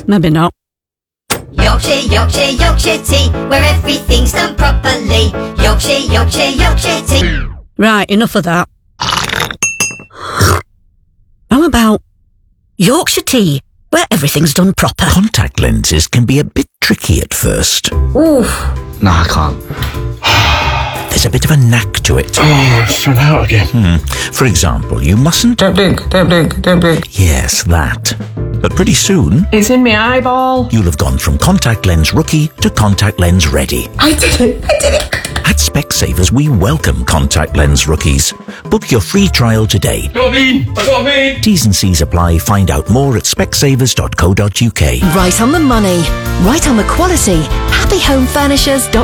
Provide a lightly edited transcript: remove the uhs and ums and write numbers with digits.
maybe not. Yorkshire, Yorkshire, Yorkshire tea, where everything's done properly. Yorkshire, Yorkshire, Yorkshire tea. Right, enough of that. How about Yorkshire tea, where everything's done proper? Contact lenses can be a bit tricky at first. Oof. No, I can't. There's a bit of a knack to it. Oh, it's run out again. For example, you mustn't... Don't blink, don't blink, don't blink. Yes, that. But pretty soon, It's in my eyeball. you'll have gone from contact lens rookie to contact lens ready. I did it. At Specsavers, we welcome contact lens rookies. Book your free trial today. I got a mean. T's and C's apply. Find out more at specsavers.co.uk. Right on the money, right on the quality. HappyHomeFurnishers.co.uk.